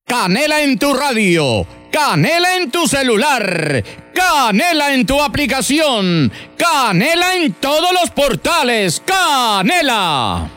Canela en tu radio, Canela en tu celular, Canela en tu aplicación, Canela en todos los portales. ¡Canela!